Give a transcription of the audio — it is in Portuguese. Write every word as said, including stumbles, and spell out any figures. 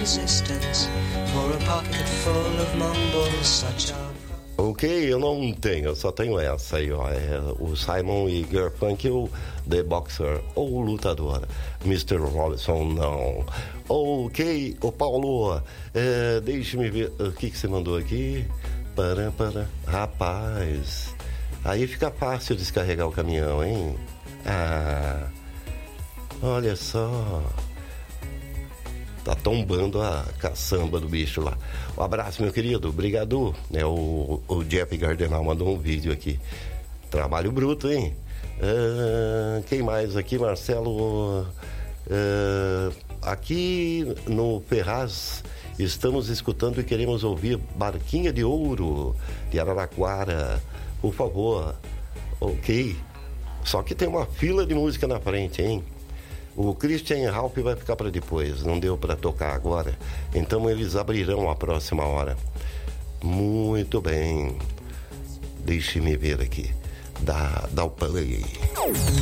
resistance for a pocket full of mumbles such a... Ok, eu não tenho, eu só tenho essa aí, ó. É o Simon e Garfunkel, The Boxer, ou Lutador. mister Robinson, não. Ok, ô Paulo, é, deixe-me ver, o que, que você mandou aqui? Para, para. Rapaz, aí fica fácil descarregar o caminhão, hein? Ah, olha só. Tá tombando a caçamba do bicho lá. Um abraço, meu querido. Obrigado. É, o, o Jeff Gardenal mandou um vídeo aqui. Trabalho bruto, hein? Uh, quem mais aqui, Marcelo? Uh, aqui no Ferraz, estamos escutando e queremos ouvir Barquinha de Ouro, de Araraquara. Por favor. Ok. Só que tem uma fila de música na frente, hein? O Christian Ralph vai ficar para depois, não deu para tocar agora. Então eles abrirão a próxima hora. Muito bem. Deixe-me ver aqui. Dá, dá o play.